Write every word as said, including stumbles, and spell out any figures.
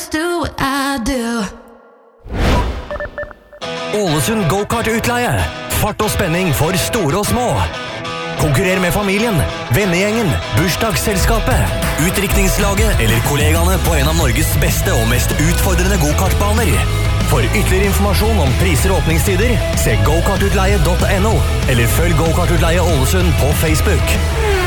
just do what I do. Ålesund go-kart-utleie. Fart og spenning for store og små. Konkurrer med familien, vennegjengen, bursdagsselskapet, utdrikningslaget eller kollegaene på en av Norges beste og mest utfordrende go-kartbaner. For ytterligere informasjon om priser og åpningstider, se go kartutleie punktum no eller følg Go-Kart-utleie Ålesund på Facebook.